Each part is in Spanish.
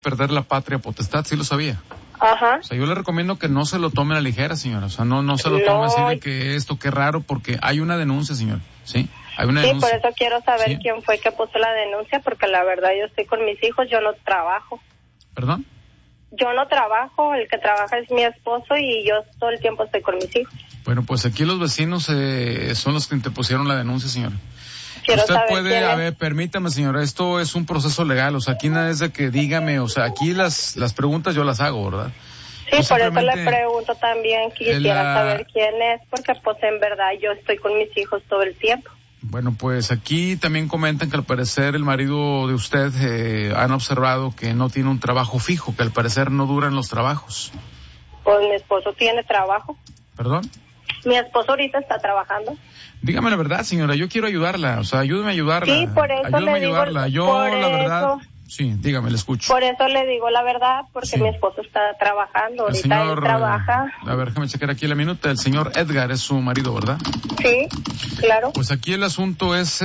perder la patria potestad, ¿sí lo sabía? Ajá. O sea, yo le recomiendo que no se lo tome a la ligera, señora. O sea, no se lo tome así de que esto, qué raro, porque hay una denuncia, señor. ¿Sí? Hay una denuncia. Sí, por eso quiero saber quién fue que puso la denuncia, porque la verdad yo estoy con mis hijos, yo no trabajo. ¿Perdón? Yo no trabajo, el que trabaja es mi esposo y yo todo el tiempo estoy con mis hijos. Bueno, pues aquí los vecinos son los que interpusieron la denuncia, señora. Quiero Usted saber puede, a ver, permítame, señora, esto es un proceso legal, o sea, aquí nada es de que dígame, o sea, aquí las preguntas yo las hago, ¿verdad? Sí, por eso le pregunto también, quisiera saber quién es, porque pues en verdad yo estoy con mis hijos todo el tiempo. Bueno, pues aquí también comentan que al parecer el marido de usted han observado que no tiene un trabajo fijo, que al parecer no duran los trabajos. Pues mi esposo tiene trabajo. ¿Perdón? Mi esposo ahorita está trabajando. Dígame la verdad, señora, yo quiero ayudarla, o sea, ayúdeme a ayudarla. Sí, por eso ayúdeme le a ayudarla. digo, yo, la verdad, sí, dígame, le escucho. Por eso le digo la verdad, porque mi esposo está trabajando, ahorita señor, él trabaja. A ver, déjame checar aquí la minuta, el señor Edgar es su marido, ¿verdad? Sí, claro. Pues aquí el asunto es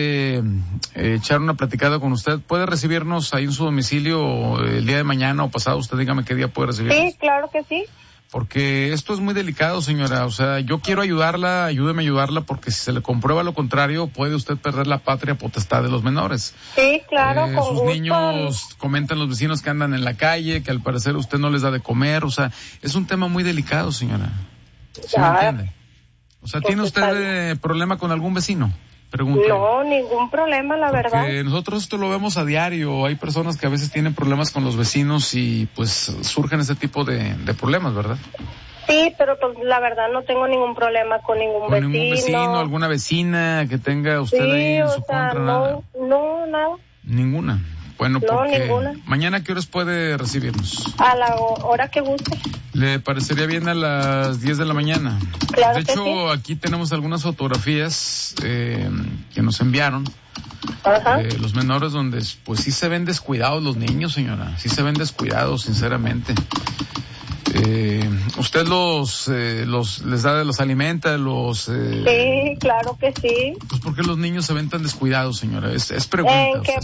echar una platicada con usted. ¿Puede recibirnos ahí en su domicilio el día de mañana o pasado? Usted dígame qué día puede recibirnos. Sí, claro que sí. Porque esto es muy delicado, señora. O sea, yo quiero ayudarla, ayúdeme a ayudarla, porque si se le comprueba lo contrario, puede usted perder la patria potestad de los menores. Sí, claro, con sus gusto. Niños, comentan los vecinos que andan en la calle, que al parecer usted no les da de comer. O sea, es un tema muy delicado, señora. ¿Sí me entiende? O sea, ¿tiene usted problema con algún vecino? Pregunta. No, ningún problema, la verdad. Porque nosotros esto lo vemos a diario. Hay personas que a veces tienen problemas con los vecinos y pues surgen ese tipo de problemas, ¿verdad? Sí, pero pues la verdad no tengo ningún problema con ningún vecino. ¿Ningún vecino, alguna vecina que tenga usted ahí en su contra? No, nada. ¿Ninguna? Bueno, no, porque ninguna. ¿Mañana a qué horas puede recibirnos? A la hora que guste. ¿Le parecería bien a las 10 de la mañana? Claro. De hecho, que sí. Aquí tenemos algunas fotografías que nos enviaron. Ajá. Los menores donde pues sí se ven descuidados los niños, señora. Sí se ven descuidados, sinceramente. ¿Usted les da, los alimenta, Sí, claro que sí. Pues ¿por qué los niños se ven tan descuidados, señora? Es pregunta. ¿En qué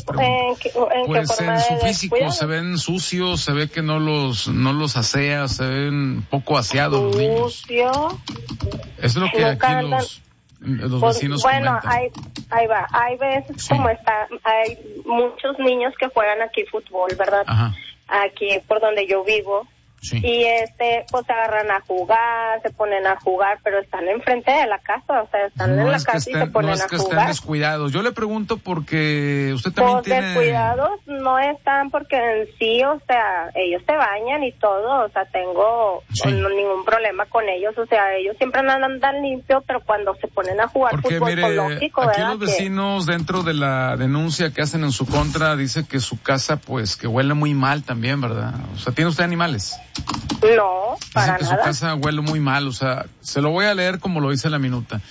su físico descuido? Se ven sucios, se ve que no los asea, se ven poco aseados los niños. ¿Sucio? Eso es lo que aquí los vecinos comentan. Ahí va. Hay veces hay muchos niños que juegan aquí fútbol, ¿verdad? Ajá. Aquí por donde yo vivo. Sí. Y pues se agarran a jugar, se ponen a jugar, pero están enfrente de la casa, o sea, están en la casa y se ponen a jugar. No es que estén descuidados. Yo le pregunto porque usted también pues tiene... descuidados no están porque en sí, o sea, ellos se bañan y todo, o sea, tengo ningún problema con ellos, o sea, ellos siempre andan limpios, pero cuando se ponen a jugar porque, fútbol, mire, lógico, aquí ¿verdad? Los vecinos dentro de la denuncia que hacen en su contra dice que su casa pues que huele muy mal también, ¿verdad? O sea, ¿tiene usted animales? No, para nada. Su casa huele muy mal, o sea, se lo voy a leer como lo dice la minuta.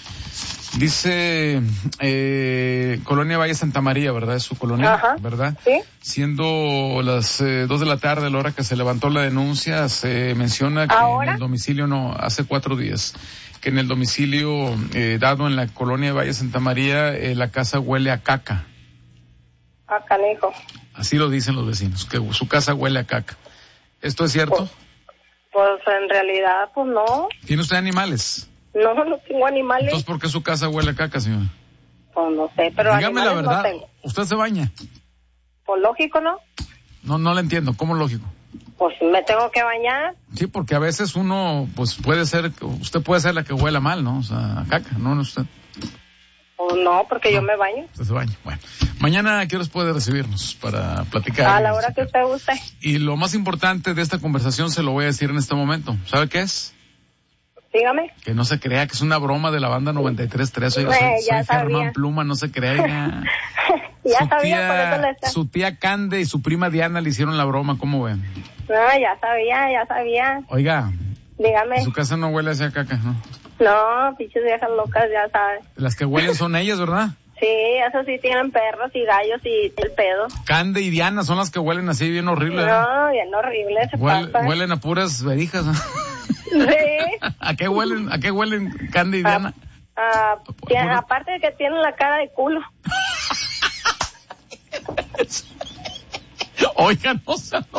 Dice, Colonia Valle Santa María, ¿verdad? Es su colonia, ajá, ¿verdad? Sí. Siendo las 2 de la tarde, la hora que se levantó la denuncia, se menciona que en el domicilio, hace 4 días, que en el domicilio dado en la Colonia Valle Santa María, la casa huele a caca. A canijo. Así lo dicen los vecinos, que su casa huele a caca. ¿Esto es cierto? Pues en realidad, pues no. ¿Tiene usted animales? No tengo animales. Entonces, ¿por qué su casa huele a caca, señora? Pues no sé, pero dígame la verdad, no tengo. ¿Usted se baña? Pues lógico, ¿no? No le entiendo, ¿cómo lógico? Pues me tengo que bañar. Sí, porque a veces uno, pues usted puede ser la que huela mal, ¿no? O sea, a caca, no usted. Pues no, porque yo me baño. Usted se baña, bueno. Mañana, ¿a qué horas puede recibirnos para platicar? A la hora que usted guste. Y lo más importante de esta conversación se lo voy a decir en este momento. ¿Sabe qué es? Dígame. Que no se crea que es una broma de la banda 93.3. Soy Germán Pluma, no se crea. Ya sabía, por eso le está. Su tía Cande y su prima Diana le hicieron la broma, ¿cómo ven? No, ya sabía. Oiga. Dígame. En su casa no huele hacia caca, ¿no? No, pinches viejas locas, ya sabes. Las que huelen son ellas, ¿verdad? Sí, eso sí tienen perros y gallos y el pedo. Cande y Diana son las que huelen así bien horrible. No, bien horrible se pasa. Huelen a puras verijas, ¿no? Sí. ¿A qué huelen Cande y Diana? Aparte de que tienen la cara de culo. Oigan, no